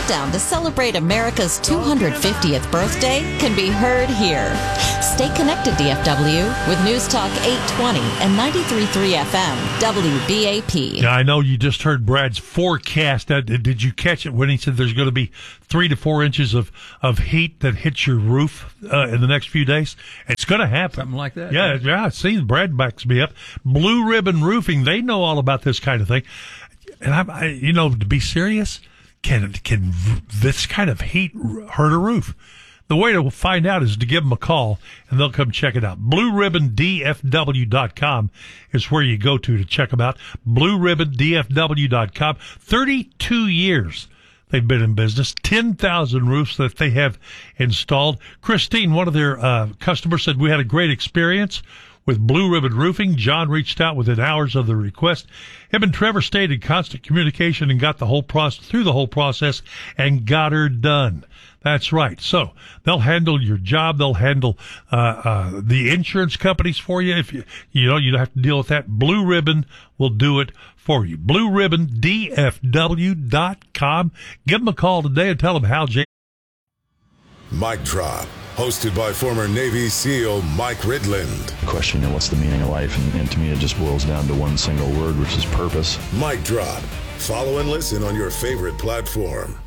countdown to celebrate America's 250th birthday can be heard here. Stay connected, DFW, with News Talk 820 and 93.3 FM, WBAP. Yeah, I know you just heard Brad's forecast. Did you catch it when he said there's going to be 3 to 4 inches of heat that hits your roof in the next few days? It's going to happen. Something like that. Yeah. See, Brad backs me up. Blue Ribbon Roofing, they know all about this kind of thing. And to be serious, can this kind of heat hurt a roof? The way to find out is to give them a call, and they'll come check it out. BlueRibbonDFW.com is where you go to check them out. BlueRibbonDFW.com. 32 years they've been in business. 10,000 roofs that they have installed. Christine, one of their customers, said, we had a great experience with Blue Ribbon Roofing. John reached out within hours of the request. Him and Trevor stayed in constant communication and got through the whole process and got her done. That's right. So they'll handle your job. They'll handle the insurance companies for you. If you don't have to deal with that. Blue Ribbon will do it for you. BlueRibbonDFW.com. Give them a call today and tell them Hal J. Mic Drop, hosted by former Navy SEAL Mike Ridland. Question, what's the meaning of life? And to me, it just boils down to one single word, which is purpose. Mic Drop. Follow and listen on your favorite platform.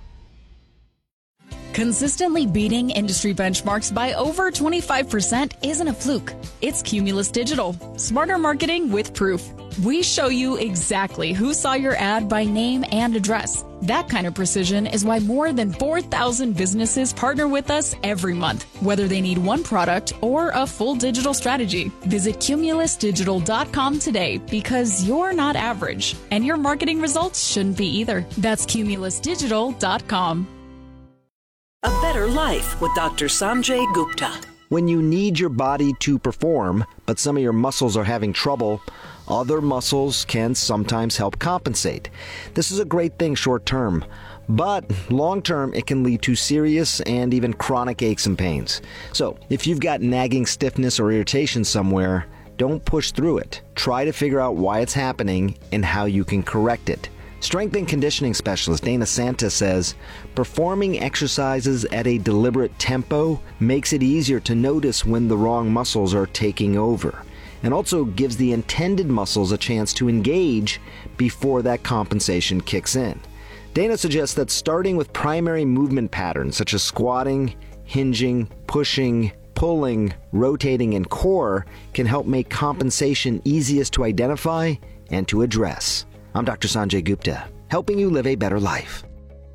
Consistently beating industry benchmarks by over 25% isn't a fluke. It's Cumulus Digital. Smarter marketing with proof. We show you exactly who saw your ad by name and address. That kind of precision is why more than 4,000 businesses partner with us every month, whether they need one product or a full digital strategy. Visit CumulusDigital.com today because you're not average, and your marketing results shouldn't be either. That's CumulusDigital.com. A Better Life with Dr. Sanjay Gupta. When you need your body to perform, but some of your muscles are having trouble, other muscles can sometimes help compensate. This is a great thing short term, but long term it can lead to serious and even chronic aches and pains. So if you've got nagging stiffness or irritation somewhere, don't push through it. Try to figure out why it's happening and how you can correct it. Strength and conditioning specialist Dana Santa says, performing exercises at a deliberate tempo makes it easier to notice when the wrong muscles are taking over, and also gives the intended muscles a chance to engage before that compensation kicks in. Dana suggests that starting with primary movement patterns such as squatting, hinging, pushing, pulling, rotating, and core can help make compensation easiest to identify and to address. I'm Dr. Sanjay Gupta, helping you live a better life.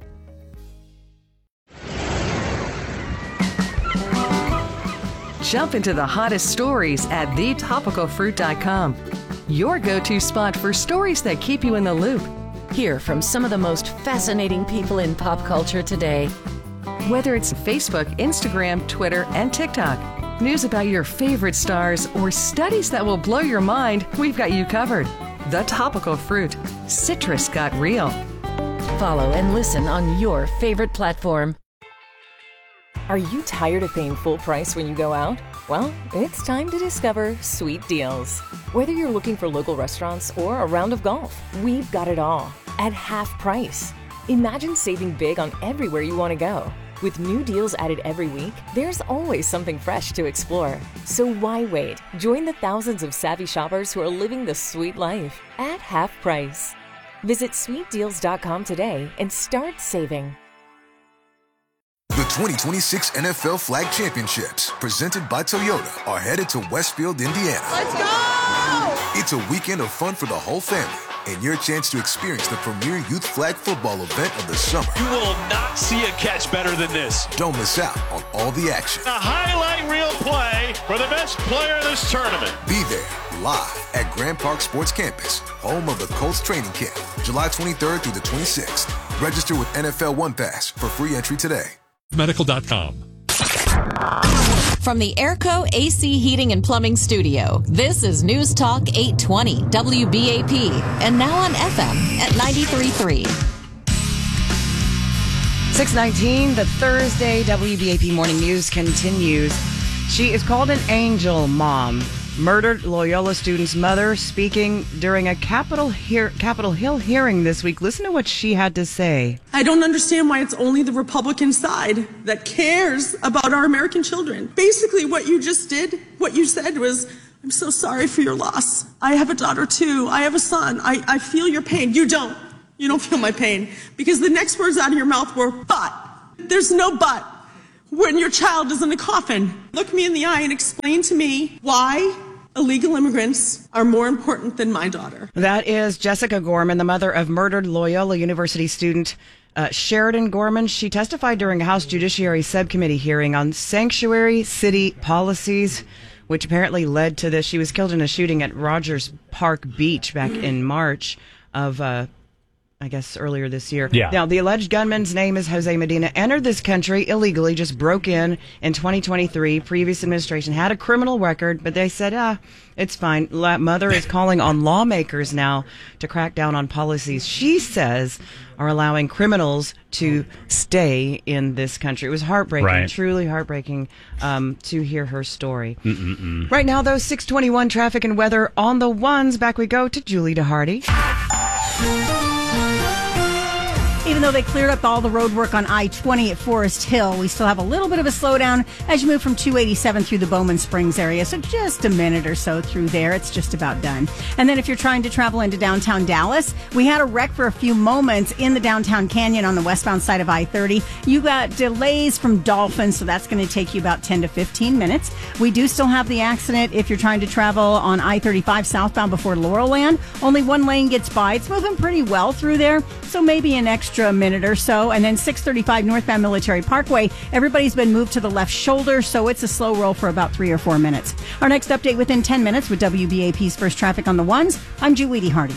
Jump into the hottest stories at thetopicalfruit.com. Your go-to spot for stories that keep you in the loop. Hear from some of the most fascinating people in pop culture today. Whether it's Facebook, Instagram, Twitter, and TikTok, news about your favorite stars, or studies that will blow your mind, we've got you covered. The Topical Fruit. Citrus got real. Follow and listen on your favorite platform. Are you tired of paying full price when you go out? Well, it's time to discover Sweet Deals. Whether you're looking for local restaurants or a round of golf, we've got it all at half price. Imagine saving big on everywhere you want to go. With new deals added every week, there's always something fresh to explore. So why wait? Join the thousands of savvy shoppers who are living the sweet life at half price. Visit sweetdeals.com today and start saving. The 2026 NFL Flag Championships, presented by Toyota, are headed to Westfield, Indiana. Let's go! It's a weekend of fun for the whole family, and your chance to experience the premier youth flag football event of the summer. You will not see a catch better than this. Don't miss out on all the action. A highlight reel play for the best player in this tournament. Be there live at Grand Park Sports Campus, home of the Colts training camp, July 23rd through the 26th. Register with NFL One Pass for free entry today. Medical.com. From the Airco AC Heating and Plumbing Studio, this is News Talk 820 WBAP, and now on FM at 93.3. 6:19, the Thursday WBAP Morning News continues. She is called an angel mom. Murdered Loyola student's mother speaking during a Capitol Hill hearing this week. Listen to what she had to say. I don't understand why it's only the Republican side that cares about our American children. Basically, what you just did, what you said was, I'm so sorry for your loss. I have a daughter too. I have a son. I feel your pain. You don't. You don't feel my pain. Because the next words out of your mouth were, but. There's no but when your child is in a coffin. Look me in the eye and explain to me why illegal immigrants are more important than my daughter. That is Jessica Gorman, the mother of murdered Loyola University student Sheridan Gorman. She testified during a House Judiciary Subcommittee hearing on sanctuary city policies, which apparently led to this. She was killed in a shooting at Rogers Park Beach back in March of I guess earlier this year. Yeah. Now, the alleged gunman's name is Jose Medina, entered this country illegally, just broke in 2023. Previous administration had a criminal record, but they said, it's fine. Mother is calling on lawmakers now to crack down on policies she says are allowing criminals to stay in this country. It was heartbreaking, right. Truly heartbreaking to hear her story. Mm-mm-mm. Right now, though, 621 traffic and weather on the ones. Back we go to Julie DeHardy. Even though they cleared up all the road work on I-20 at Forest Hill, we still have a little bit of a slowdown as you move from 287 through the Bowman Springs area. So just a minute or so through there. It's just about done. And then if you're trying to travel into downtown Dallas, we had a wreck for a few moments in the downtown canyon on the westbound side of I-30. You got delays from Dolphin, so that's going to take you about 10 to 15 minutes. We do still have the accident if you're trying to travel on I-35 southbound before Laurelland. Only one lane gets by. It's moving pretty well through there, so maybe an extra minute or so. And then 635 northbound Military Parkway, everybody's been moved to the left shoulder, so it's a slow roll for about 3 or 4 minutes. Our next update within 10 minutes with WBAP's First Traffic on the Ones. I'm Julie DeHardy.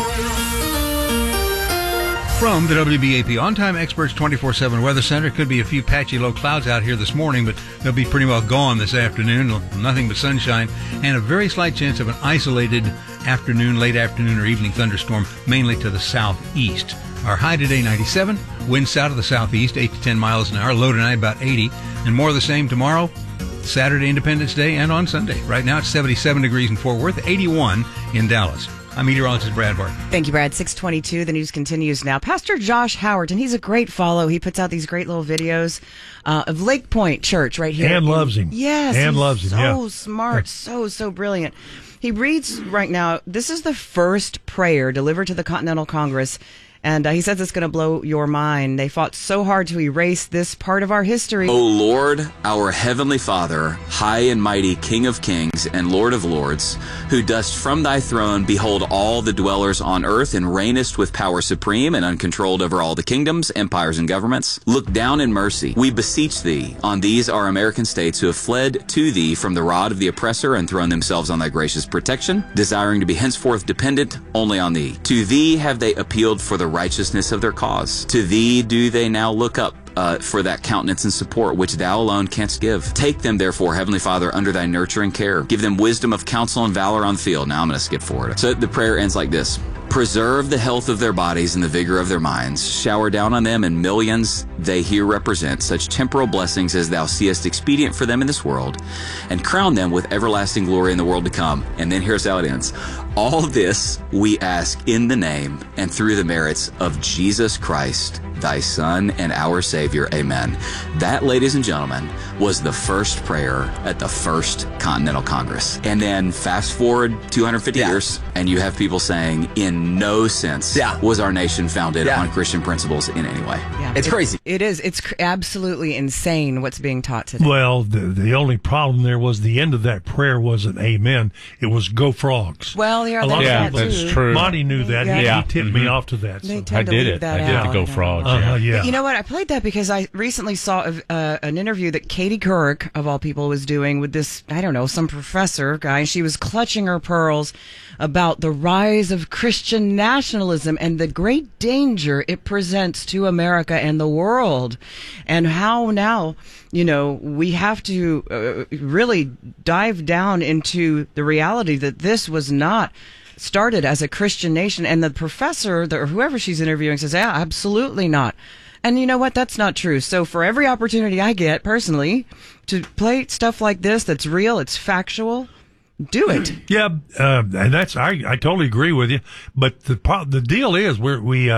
From the WBAP On-Time Experts 24/7 Weather Center, could be a few patchy low clouds out here this morning, but they'll be pretty well gone this afternoon. Nothing but sunshine and a very slight chance of an isolated afternoon, late afternoon, or evening thunderstorm, mainly to the southeast. Our high today, 97. Winds out of the southeast, 8 to 10 miles an hour. Low tonight, about 80. And more of the same tomorrow, Saturday, Independence Day, and on Sunday. Right now, it's 77 degrees in Fort Worth, 81 in Dallas. I'm meteorologist Brad Barton. Thank you, Brad. 622. The news continues now. Pastor Josh Howard, and he's a great follow. He puts out these great little videos of Lake Point Church right here. Ann loves him. Yes. Ann loves him, So smart, so brilliant. He reads right now, this is the first prayer delivered to the Continental Congress. And he says it's going to blow your mind. They fought so hard to erase this part of our history. O Lord, our heavenly Father, high and mighty King of kings and Lord of lords, who dost from thy throne behold all the dwellers on earth and reignest with power supreme and uncontrolled over all the kingdoms, empires, and governments, look down in mercy, we beseech thee, on these our American states who have fled to thee from the rod of the oppressor and thrown themselves on thy gracious protection, desiring to be henceforth dependent only on thee. To thee have they appealed for the righteousness of their cause. To thee do they now look up for that countenance and support which thou alone canst give. Take them, therefore, Heavenly Father, under thy nurturing care. Give them wisdom of counsel and valor on the field. Now I'm going to skip forward. So the prayer ends like this. Preserve the health of their bodies and the vigor of their minds. Shower down on them and millions they here represent such temporal blessings as thou seest expedient for them in this world, and crown them with everlasting glory in the world to come. And then here's how it ends. All this we ask in the name and through the merits of Jesus Christ, thy Son and our Savior. Amen. That, ladies and gentlemen, was the first prayer at the First Continental Congress. And then fast forward 250 years, and you have people saying, in no sense was our nation founded on Christian principles in any way. It's crazy. It is. It's absolutely insane what's being taught today. Well, the only problem there was the end of that prayer wasn't amen. It was go frogs. Well, that's true. Monty knew that. He tipped me off to that. I did it. I did the go frogs. Yeah. You know what? I played that because I recently saw an interview that Katie Couric, of all people, was doing with this, I don't know, some professor guy. She was clutching her pearls about the rise of Christian nationalism and the great danger it presents to America and the world, and how now, we have to really dive down into the reality that this was not started as a Christian nation. And the professor, or whoever she's interviewing, says, yeah, absolutely not. And you know what? That's not true. So for every opportunity I get personally to play stuff like this, that's real, it's factual, do it. Yeah, and that's I totally agree with you. But the deal is we're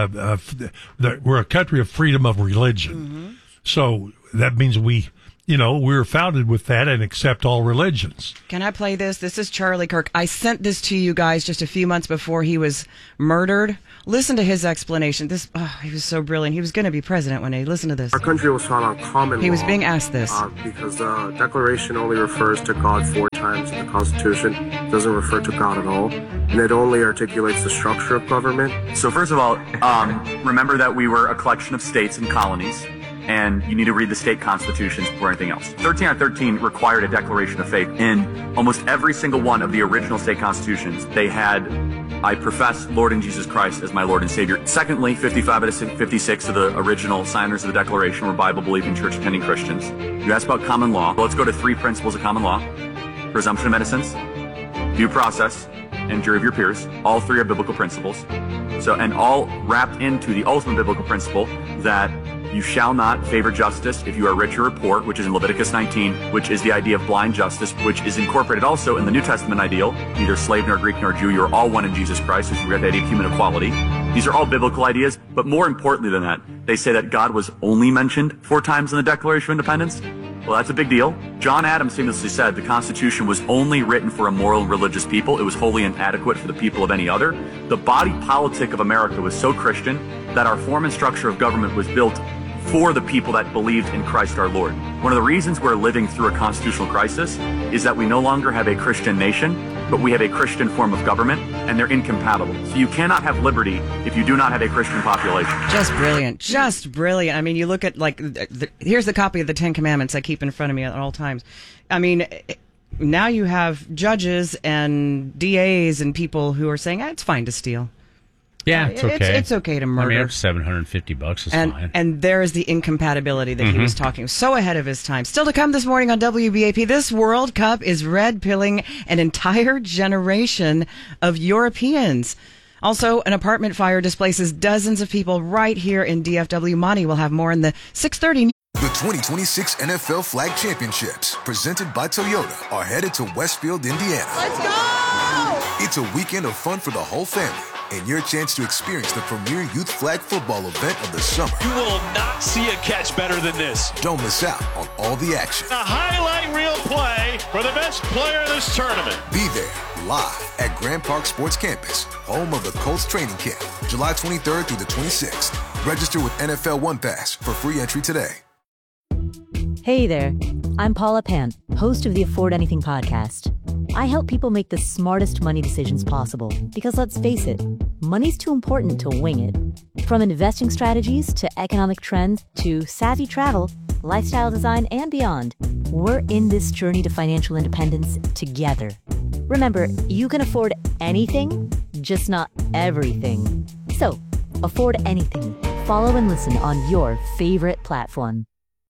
a country of freedom of religion, so that means we were founded with that and accept all religions. Can I play this? This is Charlie Kirk. I sent this to you guys just a few months before he was murdered. Listen to his explanation. He was so brilliant. He was going to be president one day. Listen to this. Our country was founded on common law. He was being asked this. Because the Declaration only refers to God 4 times in the Constitution. It doesn't refer to God at all. And it only articulates the structure of government. So first of all, remember that we were a collection of states and colonies. And you need to read the state constitutions before anything else. 13 out of 13 required a declaration of faith. In almost every single one of the original state constitutions, they had, I profess Lord and Jesus Christ as my Lord and Savior. Secondly, 55 out of 56 of the original signers of the Declaration were Bible-believing, church-attending Christians. You asked about common law. Well, let's go to 3 principles of common law. Presumption of innocence, due process, and jury of your peers. All 3 are biblical principles. And all wrapped into the ultimate biblical principle that you shall not favor justice if you are rich or poor, which is in Leviticus 19, which is the idea of blind justice, which is incorporated also in the New Testament ideal. Neither slave nor Greek nor Jew, you are all one in Jesus Christ, which is the idea of human equality. These are all biblical ideas, but more importantly than that, they say that God was only mentioned 4 times in the Declaration of Independence. Well, that's a big deal. John Adams famously said the Constitution was only written for a moral and religious people. It was wholly inadequate for the people of any other. The body politic of America was so Christian that our form and structure of government was built for the people that believed in Christ our Lord. One of the reasons we're living through a constitutional crisis is that we no longer have a Christian nation, but we have a Christian form of government, and they're incompatible. So you cannot have liberty if you do not have a Christian population. Just brilliant. Just brilliant. I mean, you look at, here's the copy of the 10 Commandments I keep in front of me at all times. I mean, now you have judges and DAs and people who are saying, it's fine to steal. Yeah, it's okay. It's okay to murder. I mean, $750 is fine. And there is the incompatibility that he was talking. So ahead of his time. Still to come this morning on WBAP, this World Cup is red-pilling an entire generation of Europeans. Also, an apartment fire displaces dozens of people right here in DFW. Monty will have more in the 6:30. The 2026 NFL Flag Championships, presented by Toyota, are headed to Westfield, Indiana. Let's go! It's a weekend of fun for the whole family, and your chance to experience the premier youth flag football event of the summer. You will not see a catch better than this. Don't miss out on all the action. A highlight reel play for the best player in this tournament. Be there live at Grand Park Sports Campus, home of the Colts training camp, July 23rd through the 26th. Register with NFL One Pass for free entry today. Hey there, I'm Paula Pant, host of the Afford Anything podcast. I help people make the smartest money decisions possible because, let's face it, money's too important to wing it. From investing strategies to economic trends to savvy travel, lifestyle design, and beyond, we're in this journey to financial independence together. Remember, you can afford anything, just not everything. So, afford anything. Follow and listen on your favorite platform.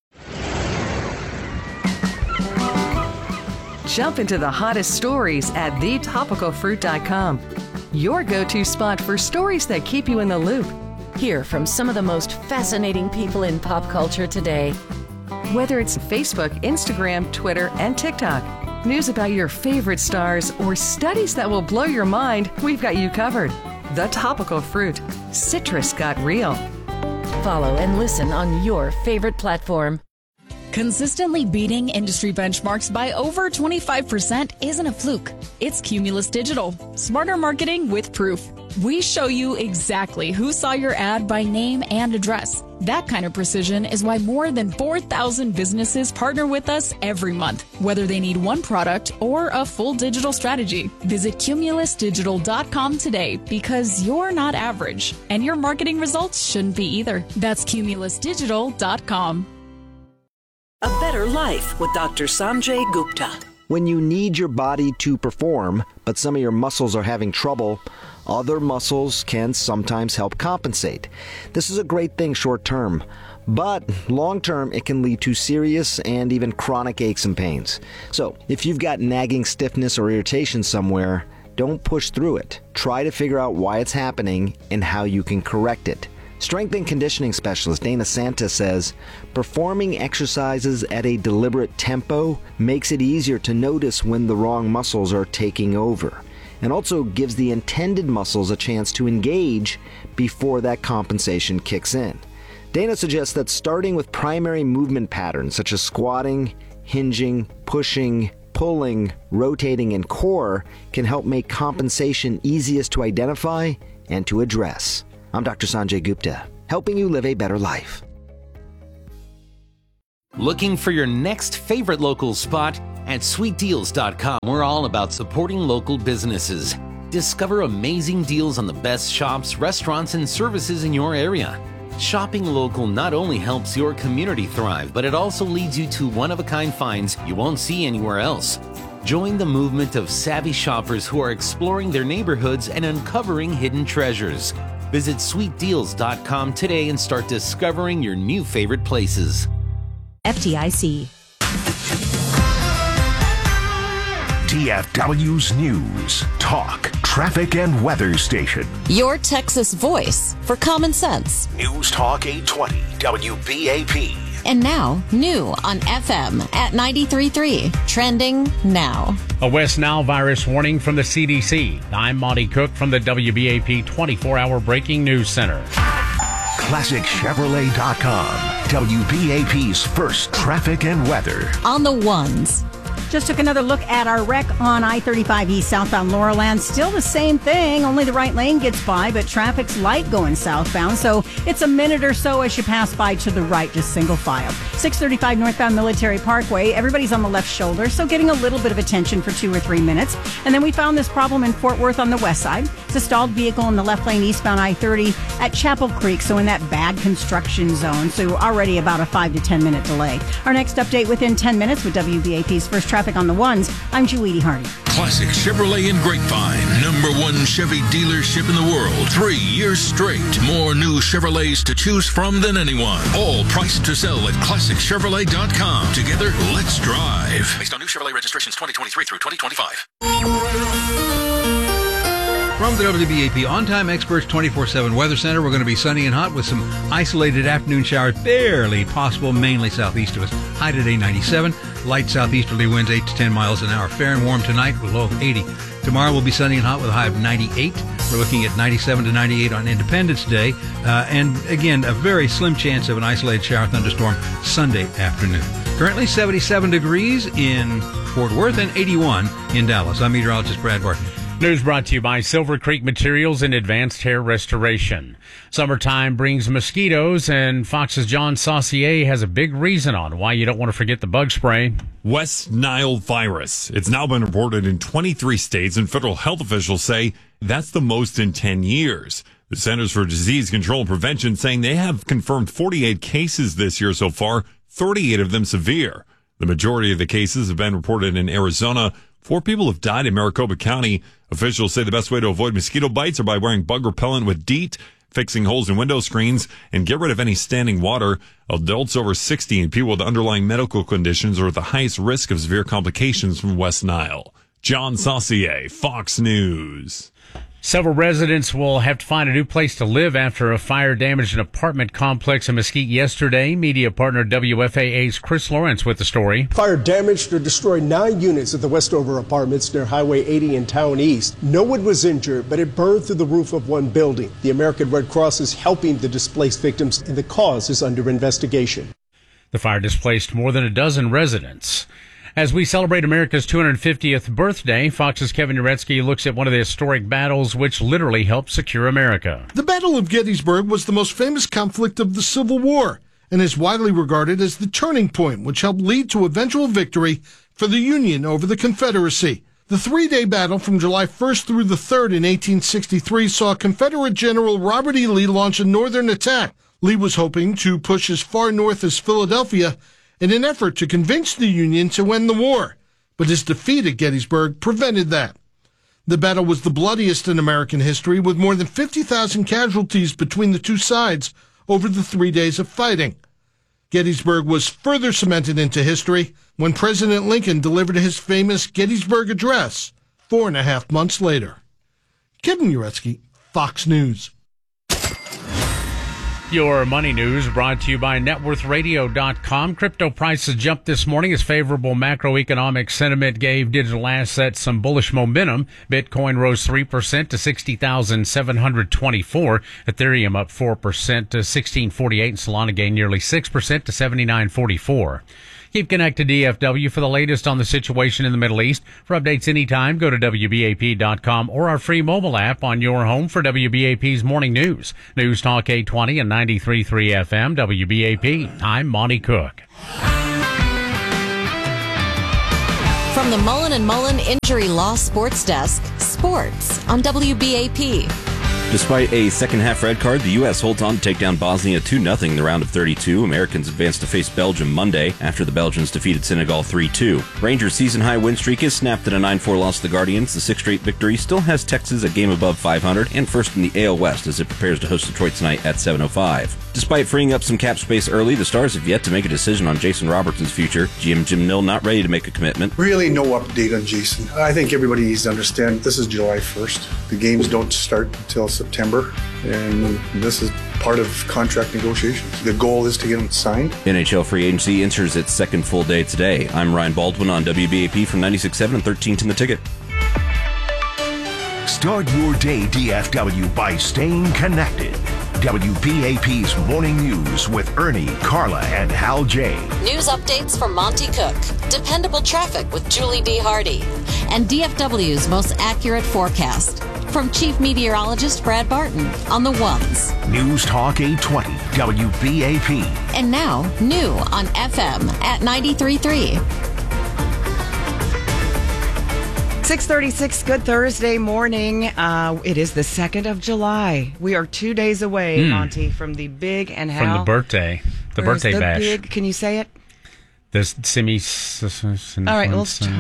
Jump into the hottest stories at thetopicalfruit.com. Your go-to spot for stories that keep you in the loop. Hear from some of the most fascinating people in pop culture today. Whether it's Facebook, Instagram, Twitter, and TikTok, news about your favorite stars, or studies that will blow your mind, we've got you covered. The Topical Fruit. Citrus got real. Follow and listen on your favorite platform. Consistently beating industry benchmarks by over 25% isn't a fluke. It's Cumulus Digital. Smarter marketing with proof. We show you exactly who saw your ad by name and address. That kind of precision is why more than 4,000 businesses partner with us every month, whether they need one product or a full digital strategy. Visit cumulusdigital.com today because you're not average, and your marketing results shouldn't be either. That's cumulusdigital.com. A Better Life with Dr. Sanjay Gupta. When you need your body to perform, but some of your muscles are having trouble, other muscles can sometimes help compensate. This is a great thing short term, but long term it can lead to serious and even chronic aches and pains. So if you've got nagging stiffness or irritation somewhere, don't push through it. Try to figure out why it's happening and how you can correct it. Strength and conditioning specialist Dana Santa says performing exercises at a deliberate tempo makes it easier to notice when the wrong muscles are taking over, and also gives the intended muscles a chance to engage before that compensation kicks in. Dana suggests that starting with primary movement patterns such as squatting, hinging, pushing, pulling, rotating, and core can help make compensation easiest to identify and to address. I'm Dr. Sanjay Gupta, helping you live a better life. Looking for your next favorite local spot? At sweetdeals.com, we're all about supporting local businesses. Discover amazing deals on the best shops, restaurants, and services in your area. Shopping local not only helps your community thrive, but it also leads you to one-of-a-kind finds you won't see anywhere else. Join the movement of savvy shoppers who are exploring their neighborhoods and uncovering hidden treasures. Visit sweetdeals.com today and start discovering your new favorite places. FDIC. TFW's News, Talk, Traffic, and Weather Station. Your Texas voice for common sense. News Talk 820, WBAP. And now, new on FM at 93.3. Trending now. A West Nile virus warning from the CDC. I'm Monty Cook from the WBAP 24-hour Breaking News Center. ClassicChevrolet.com. WBAP's first traffic and weather. On the ones. Just took another look at our wreck on I-35 East southbound Laurelland. Still the same thing, only the right lane gets by, but traffic's light going southbound, so it's a minute or so as you pass by to the right, just single file. 635 northbound Military Parkway, everybody's on the left shoulder, so getting a little bit of attention for 2 or 3 minutes. And then we found this problem in Fort Worth on the west side. It's a stalled vehicle in the left lane eastbound I-30 at Chapel Creek, so in that bad construction zone, so already about a 5 to 10 minute delay. Our next update within 10 minutes with WBAP's first traffic on the ones. I'm Judy Hardy. Classic Chevrolet in Grapevine, #1 Chevy dealership in the world. 3 years straight. More new Chevrolets to choose from than anyone. All priced to sell at ClassicChevrolet.com. Together, let's drive. Based on new Chevrolet registrations 2023 through 2025. From the WBAP On-Time Experts 24/7 Weather Center, we're going to be sunny and hot with some isolated afternoon showers barely possible, mainly southeast of us. High today 97, light southeasterly winds 8 to 10 miles an hour. Fair and warm tonight with a low of 80. Tomorrow will be sunny and hot with a high of 98. We're looking at 97 to 98 on Independence Day. And again, a very slim chance of an isolated shower thunderstorm Sunday afternoon. Currently 77 degrees in Fort Worth and 81 in Dallas. I'm meteorologist Brad Barton. News brought to you by Silver Creek Materials and Advanced Hair Restoration. Summertime brings mosquitoes, and Fox's John Saucier has a big reason on why you don't want to forget the bug spray. West Nile virus. It's now been reported in 23 states, and federal health officials say that's the most in 10 years. The Centers for Disease Control and Prevention saying they have confirmed 48 cases this year so far, 38 of them severe. The majority of the cases have been reported in Arizona. 4 people have died in Maricopa County. Officials say the best way to avoid mosquito bites are by wearing bug repellent with DEET, fixing holes in window screens, and get rid of any standing water. Adults over 60 and people with underlying medical conditions are at the highest risk of severe complications from West Nile. John Saucier, Fox News. Several residents will have to find a new place to live after a fire damaged an apartment complex in Mesquite yesterday. Media partner WFAA's Chris Lawrence with the story. Fire damaged or destroyed 9 units at the Westover Apartments near Highway 80 in Town East. No one was injured, but it burned through the roof of one building. The American Red Cross is helping the displaced victims, and the cause is under investigation. The fire displaced more than a dozen residents. As we celebrate America's 250th birthday, Fox's Kevin Uretsky looks at one of the historic battles which literally helped secure America. The Battle of Gettysburg was the most famous conflict of the Civil War and is widely regarded as the turning point which helped lead to eventual victory for the Union over the Confederacy. The 3-day battle from July 1st through the 3rd in 1863 saw Confederate General Robert E. Lee launch a northern attack. Lee was hoping to push as far north as Philadelphia in an effort to convince the Union to end the war, but his defeat at Gettysburg prevented that. The battle was the bloodiest in American history, with more than 50,000 casualties between the two sides over the 3 days of fighting. Gettysburg was further cemented into history when President Lincoln delivered his famous Gettysburg Address 4.5 months later. Kevin Uretsky, Fox News. Your money news brought to you by networthradio.com. Crypto prices jumped this morning as favorable macroeconomic sentiment gave digital assets some bullish momentum. Bitcoin rose 3% to 60,724. Ethereum up 4% to 1648. And Solana gained nearly 6% to 7944. Keep connected to DFW for the latest on the situation in the Middle East. For updates anytime, go to WBAP.com or our free mobile app on your home for WBAP's morning news. News Talk 820 and 93.3 FM, WBAP. I'm Monty Cook. From the Mullen & Mullen Injury Law Sports Desk, sports on WBAP. Despite a second-half red card, the U.S. holds on to take down Bosnia 2-0 in the round of 32. Americans advance to face Belgium Monday after the Belgians defeated Senegal 3-2. Rangers' season-high win streak is snapped at a 9-4 loss to the Guardians. The sixth straight victory still has Texas a game above 500 and first in the AL West as it prepares to host Detroit tonight at 7:05. Despite freeing up some cap space early, the Stars have yet to make a decision on Jason Robertson's future. GM Jim Nill not ready to make a commitment. Really no update on Jason. I think everybody needs to understand this is July 1st. The games don't start until September, and this is part of contract negotiations. The goal is to get him signed. NHL free agency enters its second full day today. I'm Ryan Baldwin on WBAP from 96.7 and 13th in the Ticket. Start your day, DFW, by staying connected. WBAP's Morning News with Ernie, Carla, and Hal J. News updates from Monty Cook, dependable traffic with Julie D. Hardy, and DFW's most accurate forecast from Chief Meteorologist Brad Barton on the ones. News Talk 820, WBAP. And now, new on FM at 93.3. 6:36, good Thursday morning. It is the 2nd of July. We are 2 days away, Monty, from the big and Hal. From the birthday bash. Big, can you say it? The All right,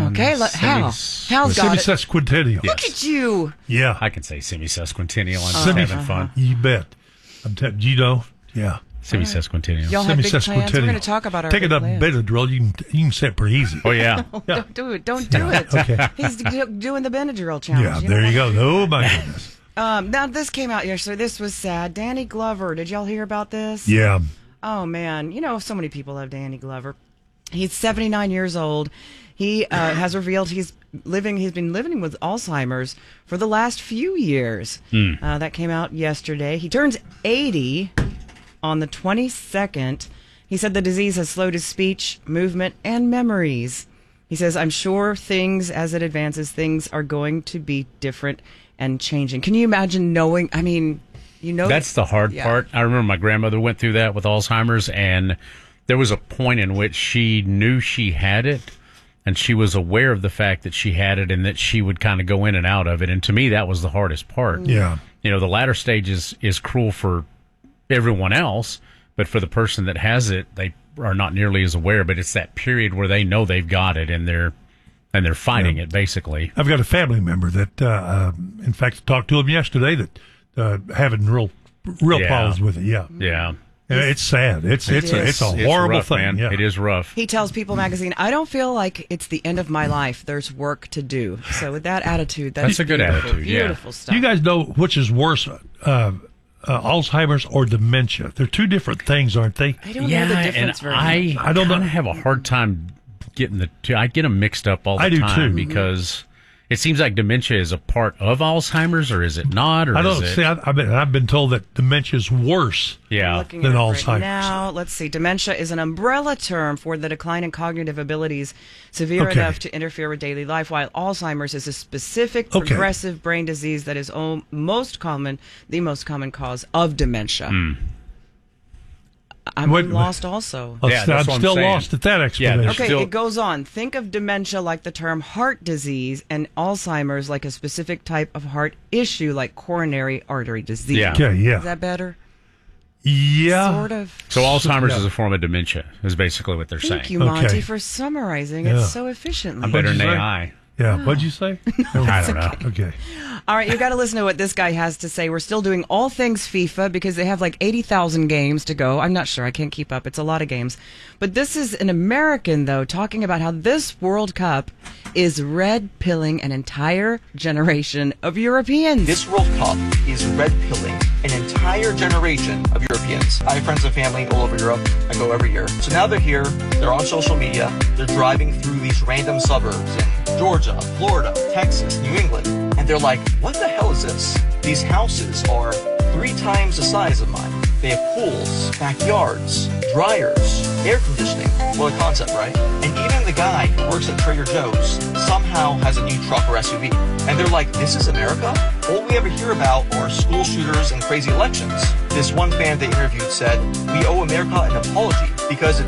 Hal's got it. Semi-sesquicentennial. Look at you. Yeah. I can say semi-sesquicentennial. I'm just having fun. You bet. You know, yeah. Semi-sesquicentennial. Y'all have big plans. We're going to talk about our Take big it up plans. Benadryl. You can say it pretty easy. Oh, yeah. Don't do it. Don't do it. Okay. He's doing the Benadryl challenge. Yeah, there you go. Oh, my goodness. Now, this came out yesterday. This was sad. Danny Glover. Did y'all hear about this? Yeah. Oh, man. You know, so many people love Danny Glover. He's 79 years old. He has revealed he's been living with Alzheimer's for the last few years. That came out yesterday. He turns 80 on the 22nd. He said the disease has slowed his speech, movement, and memories. He says, I'm sure as it advances, things are going to be different and changing. Can you imagine knowing? I mean, you know. That's the hard part. I remember my grandmother went through that with Alzheimer's, and there was a point in which she knew she had it, and she was aware of the fact that she had it and that she would kind of go in and out of it. And to me, that was the hardest part. Yeah. You know, the latter stage is cruel for everyone else, but for the person that has it, they are not nearly as aware. But it's that period where they know they've got it and they're fighting it, basically. I've got a family member that, in fact, talked to him yesterday that having real problems with it. Yeah. Yeah. It's sad. It's a horrible rough, thing. Man. Yeah. It is rough. He tells People magazine, I don't feel like it's the end of my life. There's work to do. So with that attitude, that's a good attitude. Beautiful stuff. You guys know which is worse, Alzheimer's or dementia? They're two different things, aren't they? I don't know the difference very much. I don't have a hard time getting the two. I get them mixed up all the time. I do too. Because it seems like dementia is a part of Alzheimer's, or is it not? Or I don't see. I've been told that dementia is worse than Alzheimer's. Right now, let's see. Dementia is an umbrella term for the decline in cognitive abilities severe enough to interfere with daily life, while Alzheimer's is a specific progressive brain disease that is the most common cause of dementia. I'm lost also. I'm still lost at that explanation. It goes on. Think of dementia like the term heart disease and Alzheimer's like a specific type of heart issue like coronary artery disease. Yeah. Okay, yeah. Is that better? Yeah. Sort of. So Alzheimer's is a form of dementia, is basically what they're saying. Thank you, Monty, for summarizing it so efficiently. I'm better than AI. Yeah, what'd you say? I don't know. Okay. All right, you got to listen to what this guy has to say. We're still doing all things FIFA because they have like 80,000 games to go. I'm not sure. I can't keep up. It's a lot of games. But this is an American, though, talking about how this World Cup is red-pilling an entire generation of Europeans. This World Cup is red-pilling an entire generation of Europeans. I have friends and family all over Europe. I go every year. So now they're here, they're on social media, they're driving through these random suburbs in Georgia, Florida, Texas, New England, and they're like, what the hell is this? These houses are 3 times the size of mine. They have pools, backyards, dryers, air conditioning. What a concept, right? And even the guy who works at Trader Joe's somehow has a new truck or SUV. And they're like, this is America? All we ever hear about are school shooters and crazy elections. This one fan they interviewed said, we owe America an apology because it